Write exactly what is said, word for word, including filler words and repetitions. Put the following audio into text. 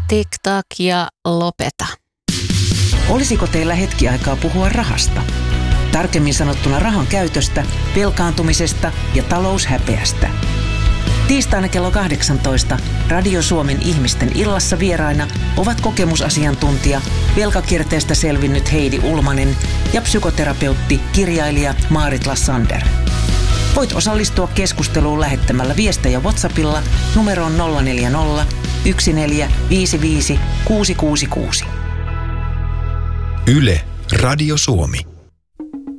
Tik-tak ja lopeta. Olisiko teillä hetki aikaa puhua rahasta? Tarkemmin sanottuna rahan käytöstä, velkaantumisesta ja taloushäpeästä. Tiistaina kello kahdeksantoista Radio Suomen ihmisten illassa vieraina ovat kokemusasiantuntija, velkakierteestä selvinnyt Heidi Ulmanen ja psykoterapeutti, kirjailija Maarit Lassander. Voit osallistua keskusteluun lähettämällä viestejä WhatsAppilla numeroon nolla neljä nolla, yksi neljä viisi viisi, kuusi kuusi kuusi. Yle, Radio Suomi.